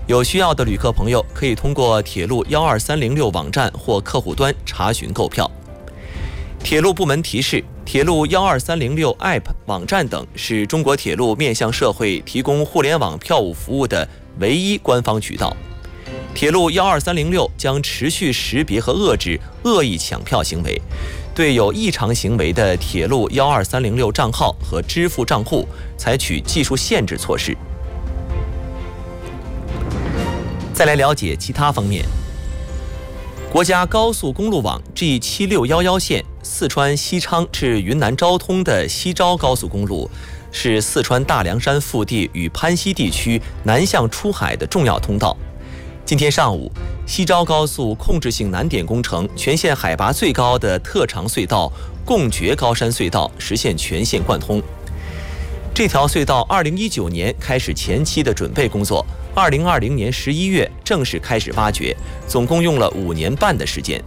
有需要的旅客朋友可以通过铁路12306网站或客户端查询购票。铁路部门提示，铁路12306 App 网站等是中国铁路面向社会提供互联网票务服务的唯一官方渠道。铁路12306将持续识别和遏制恶意抢票行为，对有异常行为的铁路12306账号和支付账户采取技术限制措施。再来了解其他方面。国家高速公路网 G7611 线四川西昌至云南昭通的西昭高速公路，是四川大凉山腹地与潘西地区南向出海的重要通道。今天上午，西昭高速控制性难点工程全线海拔最高的特长隧道贡觉高山隧道实现全线贯通。这条隧道2019年开始前期的准备工作，2020年11月正式开始挖掘，总共用了5年半的时间。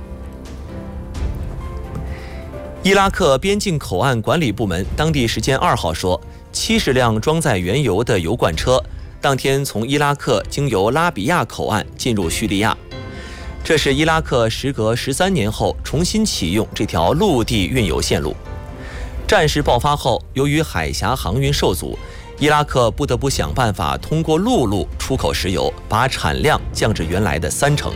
伊拉克边境口岸管理部门当地时间2号说，70辆装载原油的油罐车当天从伊拉克经由拉比亚口岸进入叙利亚。这是伊拉克时隔13年后重新启用这条陆地运油线路。战事爆发后，由于海峡航运受阻，伊拉克不得不想办法通过陆路出口石油，把产量降至原来的30%。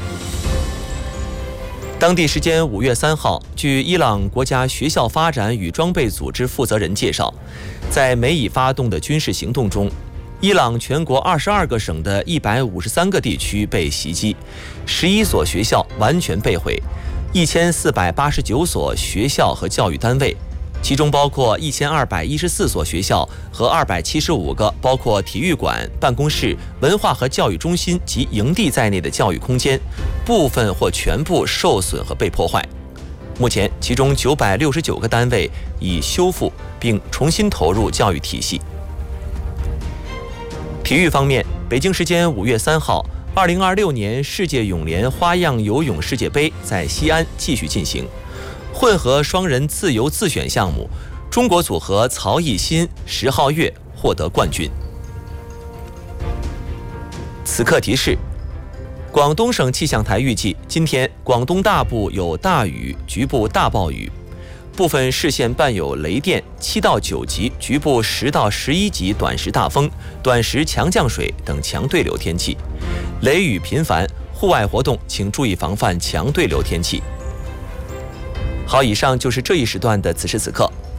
当地时间5月3号，据伊朗国家学校发展与装备组织负责人介绍，在美以发动的军事行动中，伊朗全国22个省的153个地区被袭击，11所学校完全被毁，1489所学校和教育单位，其中包括1214所学校和275个包括体育馆、办公室、文化和教育中心及营地在内的教育空间，部分或全部受损和被破坏。目前，其中969个单位已修复并重新投入教育体系。体育方面，北京时间5月3号，2026年世界泳联花样游泳世界杯在西安继续进行。混合双人自由自选项目，中国组合曹艺昕、石皓月获得冠军。此刻提示：广东省气象台预计，今天广东大部有大雨，局部大暴雨，部分市县伴有雷电7到9级，局部10到11级短时大风、短时强降水等强对流天气，雷雨频繁，户外活动请注意防范强对流天气。好，以上就是这一时段的此时此刻，